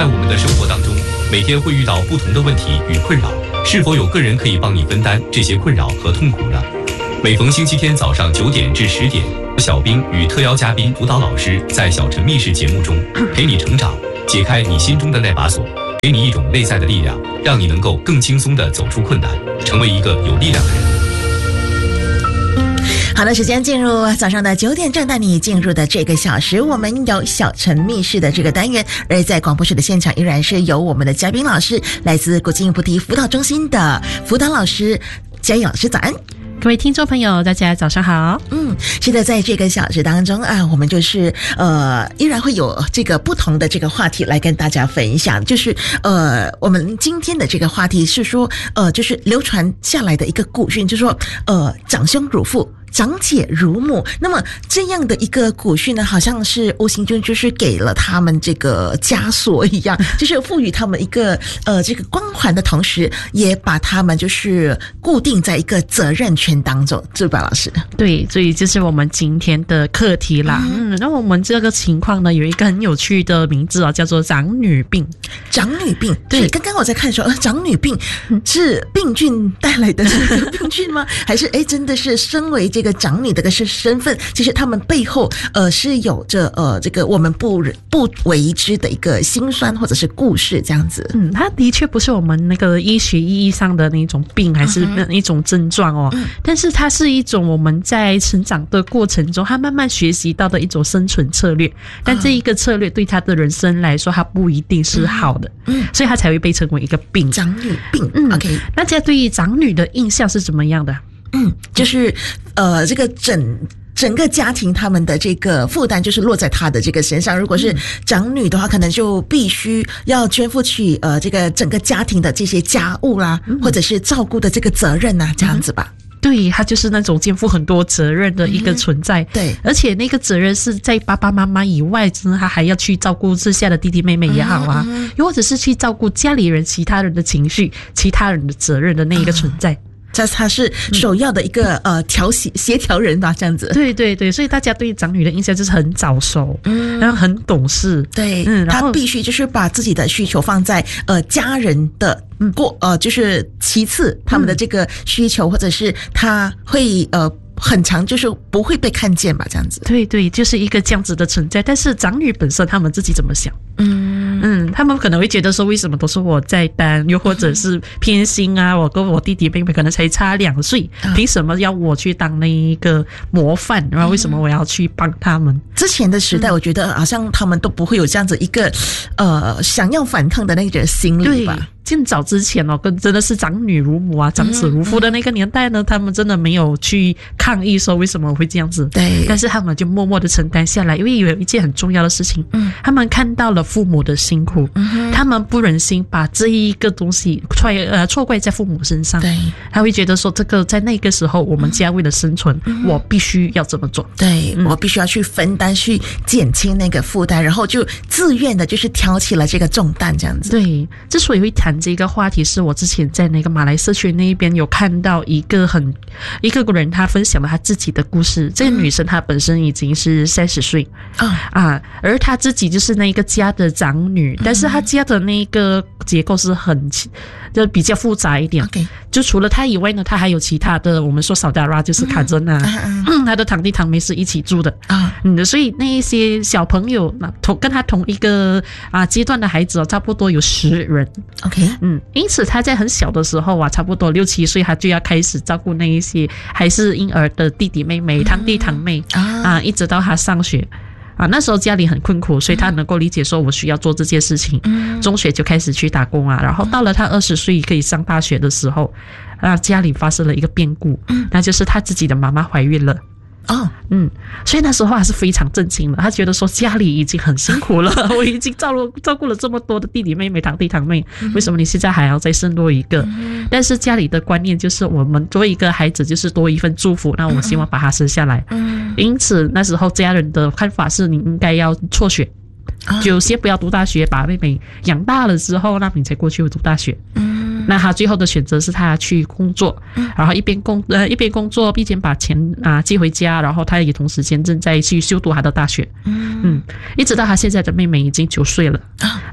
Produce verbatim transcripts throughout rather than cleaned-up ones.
在我们的生活当中，每天会遇到不同的问题与困扰，是否有个人可以帮你分担这些困扰和痛苦呢？每逢星期天早上九点至十点，小兵与特邀嘉宾辅导老师在小陈密室节目中陪你成长，解开你心中的那把锁，给你一种内在的力量，让你能够更轻松地走出困难，成为一个有力量的人。 好的，时间进入早上的九点正，带你进入的这个小时，我们有小陈密室的这个单元，而在广播室的现场依然是由我们的嘉宾老师，来自国际菩提辅导中心的辅导老师嘉义老师，早安。 各位听众朋友，大家早上好。 嗯，是的，在这个小时当中啊，我们就是呃，依然会有这个不同的这个话题来跟大家分享。就是呃，我们今天的这个话题是说，呃，就是流传下来的一个古训，就是说呃，长兄如父，长姐如母。那么这样的一个古训呢，好像是无形中就是给了他们这个枷锁一样，就是赋予他们一个呃这个光环的同时，也把他们就是固定在一个责任圈当中，是吧，老师？ 对，所以这是我们今天的课题啦。嗯，那我们这个情况呢，有一个很有趣的名字啊，叫做长女病。 长女病，对，刚刚我在看的时候，呃，长女病是病菌带来的这个病菌吗？还是哎，真的是身为这个长女的是身份，其实他们背后呃是有着呃这个我们不不为知的一个辛酸或者是故事这样子。 嗯，它的确不是我们那个医学意义上的那种病，还是一种症状哦。嗯，但是它是一种我们在成长的过程中，他慢慢学习到的一种生存策略。但这一个策略对他的人生来说，它不一定是好的。嗯，所以它才会被称为一个病。 长女病。 嗯 ，OK。 大家对于长女的印象是怎么样的？ 嗯，就是呃，这个整整个家庭他们的这个负担就是落在他的这个身上。如果是长女的话，可能就必须要肩负起呃这个整个家庭的这些家务啦，嗯、或者是照顾的这个责任啊，这样子吧。 嗯，对，他就是那种肩负很多责任的一个存在。嗯，对，而且那个责任是在爸爸妈妈以外，他还要去照顾剩下的弟弟妹妹也好啊，嗯嗯，又或者是去照顾家里人其他人的情绪、其他人的责任的那一个存在。嗯， 他他是首要的一个、嗯、呃调协协调人吧，这样子。 对对对，所以大家对长女的印象就是很早熟，嗯，然后很懂事。 对，嗯，他必须就是把自己的需求放在呃家人的过呃就是其次他们的这个需求，嗯、或者是他会呃。很长就是不会被看见吧，这样子。 对对，就是一个这样子的存在。但是长女本身他们自己怎么想？嗯嗯，他们可能会觉得说，为什么都是我在担，又或者是偏心啊，我跟我弟弟妹妹可能才差两岁，嗯，凭什么要我去当那一个模范？然后为什么我要去帮他们？ 之前的时代，我觉得好像他们都不会有这样子一个呃想要反抗的那个心理吧。 更早之前哦，跟真的是长女如母啊，长子如父的那个年代呢，嗯嗯，他们真的没有去抗议说为什么会这样子。对，但是他们就默默的承担下来，因为有一件很重要的事情，嗯，他们看到了父母的辛苦，嗯，他们不忍心把这一个东西错呃错怪在父母身上。对，他会觉得说，这个在那个时候我们家为了生存，嗯，我必须要这么做。 对，嗯，我必须要去分担，去减轻那个负担，然后就自愿的就是挑起了这个重担，这样子。 对，之所以会谈这个话题，是我之前在那个马来社区那一边有看到一个很一个人，他分享了他自己的故事。这个女生她本身已经是三十岁啊啊，而她自己就是那个家的长女，但是她家的那个结构是很就比较复杂一点。Okay. 就除了她以外呢，她还有其他的，我们说扫达拉就是卡珍啊，嗯嗯，她的堂弟堂妹是一起住的啊，嗯，所以那一些小朋友同跟她同一个啊阶段的孩子哦，差不多有十人。OK， 嗯，因此她在很小的时候啊，差不多六七岁，她就要开始照顾那一些还是婴儿的弟弟妹妹、堂弟堂妹，嗯，啊，一直到她上学。啊，那时候家里很困苦，所以他能够理解说我需要做这件事情。嗯，中学就开始去打工啊，然后到了他二十岁可以上大学的时候，啊，家里发生了一个变故，嗯，那就是他自己的妈妈怀孕了。哦，嗯，所以那时候还是非常震惊的，他觉得说家里已经很辛苦了，我已经照顾照顾了这么多的弟弟妹妹、堂弟堂妹，嗯，为什么你现在还要再生多一个？嗯，但是家里的观念就是我们作为一个孩子就是多一份祝福，那我希望把他生下来。嗯，因此那时候家人的看法是你应该要辍学，就先不要读大学，把妹妹养大了之后，那你才过去读大学。嗯，那他最后的选择是他去工作，嗯，然后一边工呃一边工作，一边把钱啊寄回家，然后他也同时间正在去修读他的大学。嗯嗯，一直到他现在的妹妹已经九岁了啊，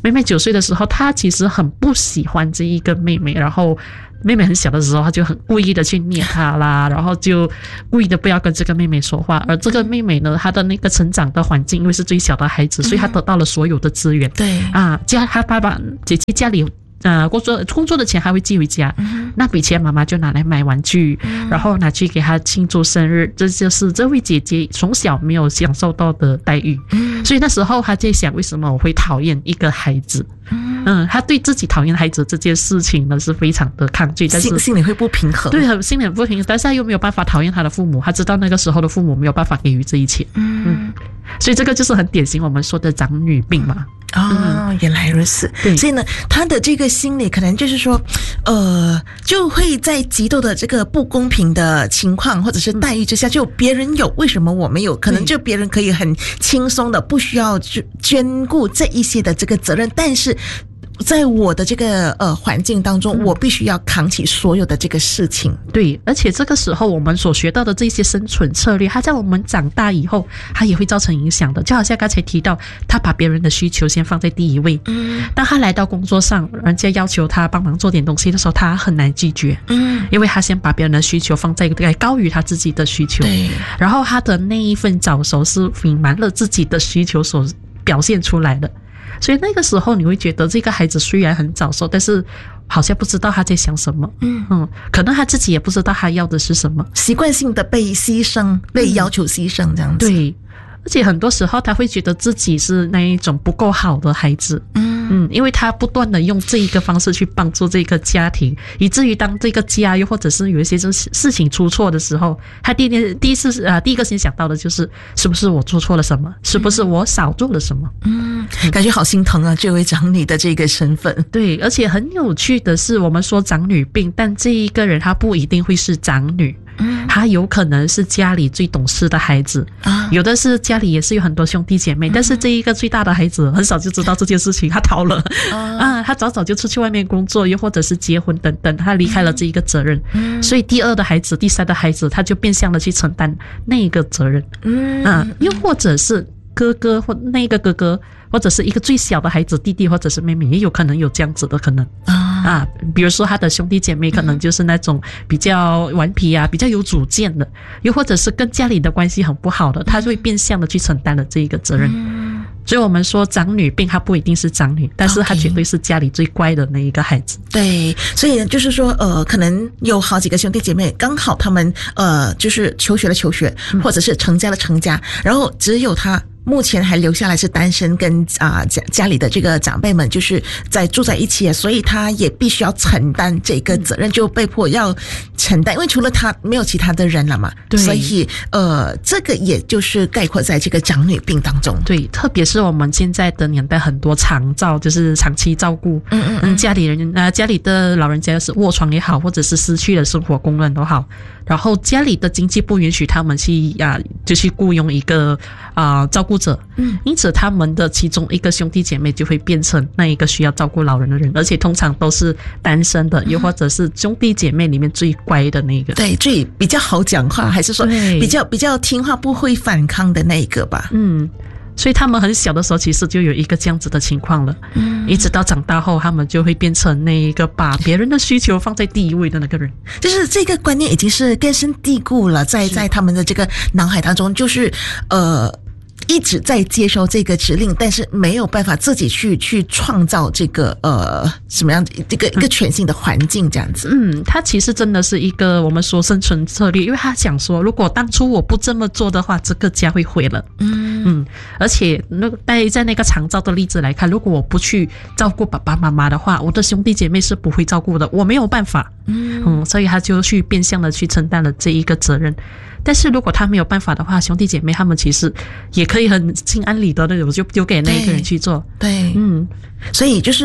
妹妹九岁的时候，她其实很不喜欢这一个妹妹，然后妹妹很小的时候，她就很故意的去捏她啦，然后就故意的不要跟这个妹妹说话。而这个妹妹呢，她的那个成长的环境，因为是最小的孩子，所以她得到了所有的资源。 对啊，家她爸爸姐姐家里呃，工作工作的钱还会寄回家，嗯、那笔钱妈妈就拿来买玩具，嗯、然后拿去给她庆祝生日，这就是这位姐姐从小没有享受到的待遇。嗯、所以那时候她在想，为什么我会讨厌一个孩子？嗯，嗯她对自己讨厌孩子这件事情呢是非常的抗拒，但是心心里会不平衡。 对，心里很不平衡，但是她又没有办法讨厌她的父母，她知道那个时候的父母没有办法给予这一切。嗯。嗯所以这个就是很典型我们说的长女病嘛。 哦，嗯、原来如此。对，所以呢，他的这个心理可能就是说，呃，就会在极度的这个不公平的情况或者是待遇之下，就别人有，为什么我没有？可能就别人可以很轻松的，不需要兼顾这一些的这个责任，但是在我的这个呃环境当中，我必须要扛起所有的这个事情。 对，而且这个时候我们所学到的这些生存策略，它在我们长大以后，它也会造成影响的。就好像刚才提到，他把别人的需求先放在第一位。嗯，当他来到工作上，人家要求他帮忙做点东西的时候，他很难拒绝。嗯，因为他先把别人的需求放在高于他自己的需求。对，然后他的那一份早熟是隐瞒了自己的需求所表现出来的。所以那个时候你会觉得这个孩子虽然很早熟，但是好像不知道他在想什么。嗯嗯，可能他自己也不知道他要的是什么， 习惯性的被牺牲，被要求牺牲这样子。 对，而且很多时候他会觉得自己是那一种不够好的孩子。嗯嗯，因为他不断的用这一个方式去帮助这个家庭，以至于当这个家又或者是有一些事情出错的时候，他第一第一次啊第一个先想到的就是是不是我做错了什么，是不是我少做了什么。 嗯，感觉好心疼啊，这位长女的这个身份。 对，而且很有趣的是，我们说长女病，但这一个人她不一定会是长女。嗯，他有可能是家里最懂事的孩子啊，有的是家里也是有很多兄弟姐妹，嗯、但是这一个最大的孩子很少就知道这件事情，他逃了啊, 啊，他早早就出去外面工作，又或者是结婚等等，他离开了这一个责任。嗯，所以第二的孩子、第三的孩子，他就变相的去承担那一个责任。嗯啊，又或者是哥哥或那个哥哥，或者是一个最小的孩子，弟弟或者是妹妹，也有可能有这样子的可能啊。啊，比如说他的兄弟姐妹可能就是那种比较顽皮啊，比较有主见的，又或者是跟家里的关系很不好的，他就会变相的去承担了这一个责任。嗯、所以我们说长女病，她不一定是长女，但是她绝对是家里最乖的那一个孩子。 对，所以就是说，呃，可能有好几个兄弟姐妹，刚好他们呃就是求学了求学，或者是成家了成家，然后只有他目前还留下来是单身，跟啊、呃、家家里的这个长辈们就是在住在一起，所以他也必须要承担这个责任，就被迫要承担，因为除了他没有其他的人了嘛。对，所以呃，这个也就是概括在这个长女病当中。 对，特别是我们现在的年代，很多长照就是长期照顾，嗯嗯嗯，家里人呃家里的老人家是卧床也好，或者是失去了生活功能都好，然后家里的经济不允许他们去啊，就去雇佣一个啊、呃、照顾者，嗯，因此他们的其中一个兄弟姐妹就会变成那一个需要照顾老人的人，而且通常都是单身的，又或者是兄弟姐妹里面最乖的那个， 对，最比较好讲话，还是说比较比较听话，不会反抗的那一个吧？ 嗯。所以他们很小的时候其实就有一个这样子的情况了，嗯，一直到长大后他们就会变成那一个把别人的需求放在第一位的那个人， 就是这个观念已经是根深蒂固了，在在他们的这个脑海当中，就是呃一直在接受这个指令，但是没有办法自己去去创造这个呃什么样的这个一个全新的环境这样子。 嗯，他其实真的是一个我们说生存策略，因为他想说，如果当初我不这么做的话，这个家会毁了。嗯嗯，而且那在在那个长照的例子来看，如果我不去照顾爸爸妈妈的话，我的兄弟姐妹是不会照顾的，我没有办法。嗯嗯，所以他就去变相的去承担了这一个责任。但是如果他没有办法的话，兄弟姐妹他们其实也可以很心安理得的，我就丢给那一个人去做。 对，对嗯，所以就是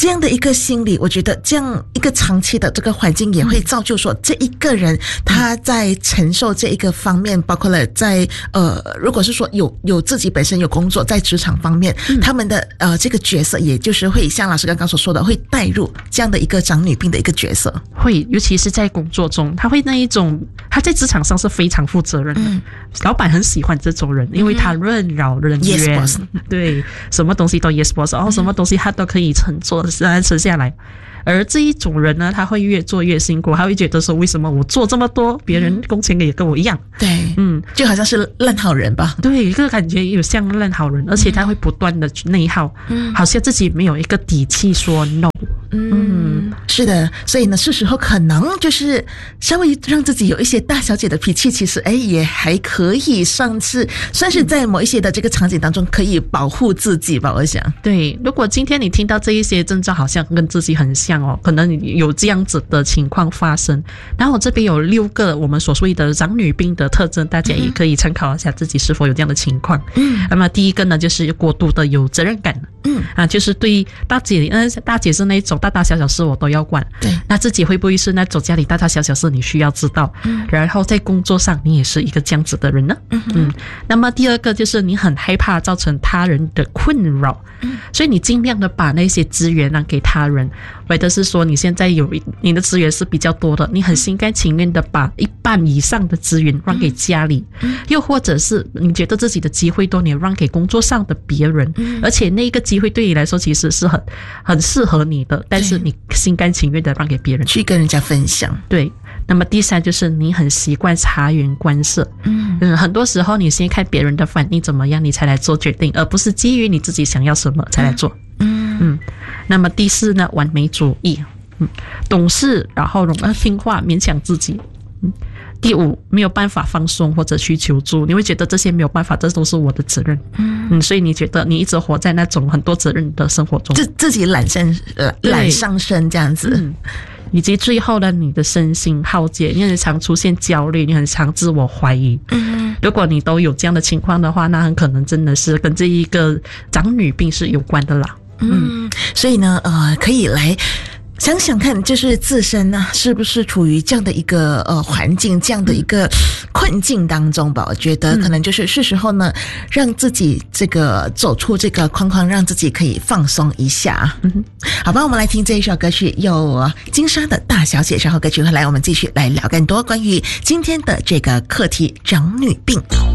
这样的一个心理，我觉得这样一个长期的这个环境也会造就说，这一个人他在承受这一个方面，包括了在呃，如果是说有有自己本身有工作在职场方面，嗯、他们的呃这个角色，也就是会像老师刚刚所说的，会带入这样的一个长女病的一个角色， 会，尤其是在工作中，他会那一种，他在职场上是非常负责任的，嗯、老板很喜欢这种人，因为他任劳任怨， yes boss， 对，什么东西都 yes boss， 然后什么东西他都可以承做承下来。而这一种人呢，他会越做越辛苦，他会觉得说，为什么我做这么多，别人工钱也跟我一样？ 对，嗯，就好像是烂好人吧？ 对，这个感觉有像烂好人，而且他会不断的去内耗，嗯，好像自己没有一个底气说 no。 嗯，是的，所以呢，是时候可能就是稍微让自己有一些大小姐的脾气，其实哎也还可以算是算是在某一些的这个场景当中可以保护自己吧，我想。 对，如果今天你听到这一些征兆好像跟自己很像哦，可能有这样子的情况发生，然后我这边有六个我们所谓的长女病的特征，大家也可以参考一下自己是否有这样的情况。嗯，那么第一个呢，就是过度的有责任感。嗯，啊，就是对大姐，嗯，大姐是那种大大小小事我都要管。对，那自己会不会是那种家里大大小小事你需要知道？嗯，然后在工作上你也是一个这样子的人呢？嗯嗯。那么第二个就是你很害怕造成他人的困扰，嗯，所以你尽量的把那些资源让给他人，或者是说你现在有你的资源是比较多的，你很心甘情愿的把一半以上的资源让给家里，嗯，又或者是你觉得自己的机会多，你让给工作上的别人，嗯，而且那一个机会对你来说其实是很很适合你的，但是你心甘情愿的让给别人， 去跟人家分享。 对，那么第三就是你很习惯察言观色，嗯嗯，很多时候你先看别人的反应怎么样，你才来做决定，而不是基于你自己想要什么才来做。嗯嗯，那么第四呢，完美主义，嗯，懂事，然后容易听话，勉强自己。嗯，第五，没有办法放松或者去求助，你会觉得这些没有办法，这都是我的责任。嗯嗯，所以你觉得你一直活在那种很多责任的生活中， 自自己揽上揽上身这样子。 嗯，以及最后呢，你的身心耗竭，你很常出现焦虑，你很常自我怀疑。嗯，如果你都有这样的情况的话，那很可能真的是跟这一个长女病是有关的啦。 嗯，所以呢，呃，可以来想想看，就是自身呢，是不是处于这样的一个呃环境，这样的一个困境当中吧？我觉得可能就是是时候呢，让自己这个走出这个框框，让自己可以放松一下。嗯，好吧，我们来听这一首歌曲，有金莎的大小姐，然后歌曲回来，我们继续来聊更多关于今天的这个课题——长女病。